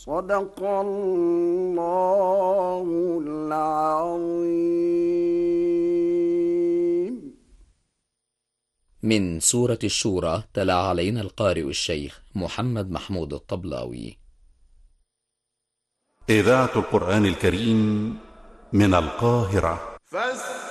صدق الله العظيم. من سورة الشورى تلا علينا القارئ الشيخ محمد محمود الطبلاوي. إذاعة القرآن الكريم من القاهرة.